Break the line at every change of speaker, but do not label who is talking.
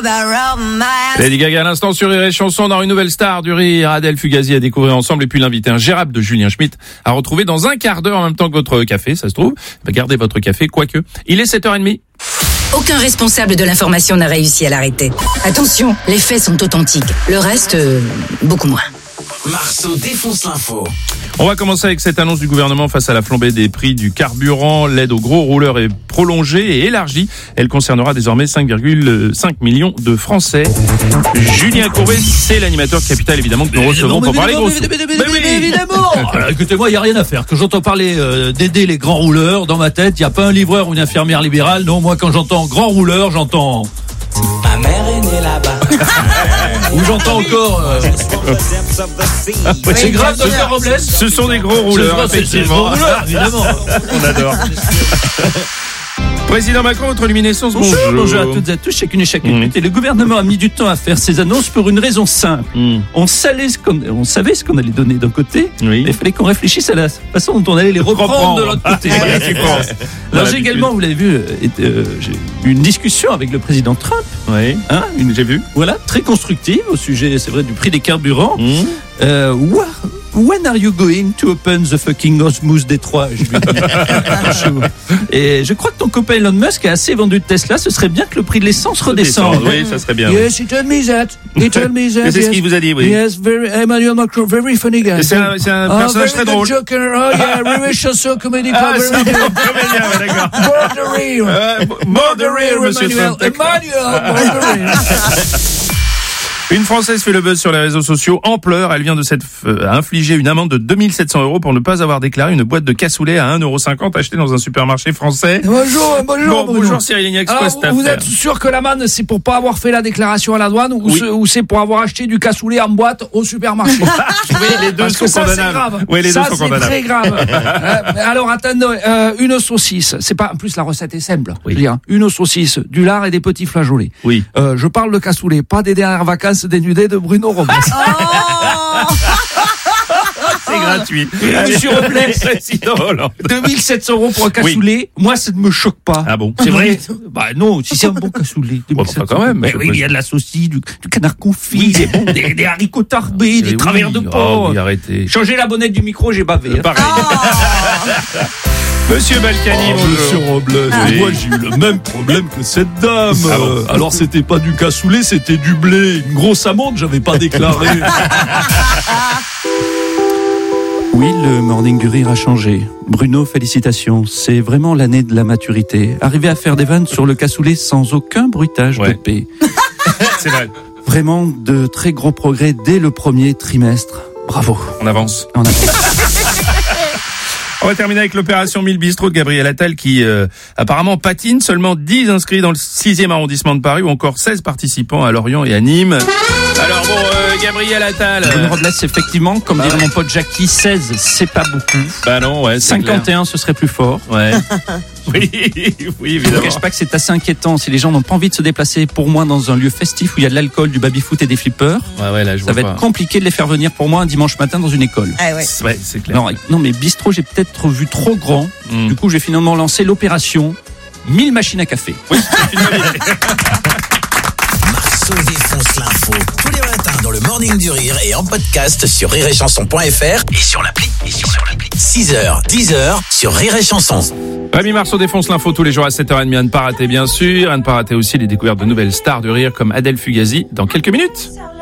Lady Gaga à l'instant sur Rire et Chanson dans une nouvelle star du rire, Adèle Fugazi à découvrir ensemble et puis l'invité ingérable de Julien Schmitt à retrouver dans un quart d'heure en même temps que votre café, ça se trouve. Gardez votre café, quoique. Il est 7h30.
Aucun responsable de l'information n'a réussi à l'arrêter. Attention, les faits sont authentiques. Le reste, beaucoup moins.
Marceau défonce l'info.
On va commencer avec cette annonce du gouvernement face à la flambée des prix du carburant. L'aide aux gros rouleurs est prolongée et élargie. Elle concernera désormais 5,5 millions de Français. Julien Courbet, c'est l'animateur de Capital, évidemment, que nous recevons pour parler gros sous.
Évidemment. Alors, écoutez-moi, il n'y a rien à faire. Que j'entends parler d'aider les grands rouleurs, dans ma tête, il n'y a pas un livreur ou une infirmière libérale. Non, moi, quand j'entends grand rouleur, j'entends...
Ma mère est née là-bas.
Ou j'entends encore... C'est grave, Dr. Robles.
Ce sont des gros rouleurs, effectivement.
C'est des gros rouleurs, évidemment.
On adore. Président Macron, votre luminescence, bonjour.
Bonjour à toutes et à tous, chacune et chacun. Et le gouvernement a mis du temps à faire ces annonces pour une raison simple. On savait ce qu'on allait donner d'un côté, mais il fallait qu'on réfléchisse à la façon dont on allait les reprendre de l'autre côté. Alors j'ai également, vous l'avez vu, j'ai eu une discussion avec le président Trump.
Oui, j'ai vu.
Voilà, très constructive au sujet, c'est vrai, du prix des carburants. When are you going to open the fucking Osmose Détroit? Je lui dis. Et je crois que ton copain Elon Musk a assez vendu de Tesla. Ce serait bien que le prix de l'essence redescende.
Oui, ça serait bien.
Yes, he told me that.
C'est ce qu'il vous a dit, oui.
Yes, Emmanuel Macron, very funny guy.
C'est un personnage très drôle.
Joker. Oh yeah, Rire Chanson Comedy Club.
C'est un comédien, d'accord.
Mort de rire,
monsieur
Emmanuel.
Trump.
Mort de rire.
Une Française fait le buzz sur les réseaux sociaux en pleurs. Elle vient de s'être infligée une amende de 2 700 € pour ne pas avoir déclaré une boîte de cassoulet à 1,50 € achetée dans un supermarché français.
Bonjour.
Cyril Lignac, c'est quoi cette
vous
affaire?
êtes sûr que l'amende c'est pour pas avoir fait la déclaration à la douane ou c'est pour avoir acheté du cassoulet en boîte au supermarché?
Oui, les deux sont condamnables. Oui, les deux sont condamnables.
Ça, c'est très grave. Alors, attendez, une saucisse. C'est pas, en plus, la recette est simple.
Oui.
Je veux dire, une saucisse, du lard et des petits flageolets.
Oui.
Je parle de cassoulet, pas des dernières vacances dénudées de Bruno Robles.
C'est gratuit.
Monsieur Robles,
Président Hollande.
2 700 € pour un cassoulet. Moi, ça ne me choque pas.
Ah bon?
C'est vrai? Bah non, si c'est un bon cassoulet.
Bon, enfin, quand même.
Mais oui, il y a de la saucisse, du canard confit, c'est bon, des haricots tarbés, des travers de porc.
Oui, arrêtez.
Changez la bonnette du micro, j'ai bavé.
Pareil. Monsieur Balkany,
Monsieur Robles, moi j'ai eu le même problème que cette dame. Alors c'était pas du cassoulet, c'était du blé. Une grosse amende, j'avais pas déclaré. Oui, le Morning du Rire a changé. Bruno, félicitations. C'est vraiment l'année de la maturité. Arriver à faire des vannes sur le cassoulet sans aucun bruitage de paix.
C'est vrai.
Vraiment de très gros progrès dès le premier trimestre. Bravo.
On avance.
On avance.
On va terminer avec l'opération 1000 Bistrot de Gabriel Attal qui apparemment patine. Seulement 10 inscrits dans le 6e arrondissement de Paris ou encore 16 participants à Lorient et à Nîmes. Alors bon, Gabriel Attal...
Bruno Robles, effectivement, comme dirait mon pote Jackie, 16, c'est pas beaucoup.
Bah non, ouais, c'est
51,
clair.
ce serait plus fort.
Ouais. Oui,
Je
évidemment.
ne cache pas que c'est assez inquiétant. Si les gens n'ont pas envie de se déplacer pour moi dans un lieu festif où il y a de l'alcool, du baby-foot et des flippers,
Ouais, là, je
ça
vois
va
pas.
être compliqué de les faire venir pour moi un dimanche matin dans une école.
Ah ouais.
Ouais, c'est clair.
Non, mais bistrot, j'ai peut-être vu trop grand. Du coup, j'ai finalement lancé l'opération 1000 machines à café.
Oui, c'est une bonne idée.
Marceau défonce l'info. Tous les matins dans le Morning du Rire et en podcast sur rireetchanson.fr et sur l'appli. 6h, 10h sur Rire et Chanson.
Rémi Marceau défonce l'info tous les jours à 7h30 à ne pas rater bien sûr. À ne pas rater aussi les découvertes de nouvelles stars du rire comme Adèle Fugazi dans quelques minutes.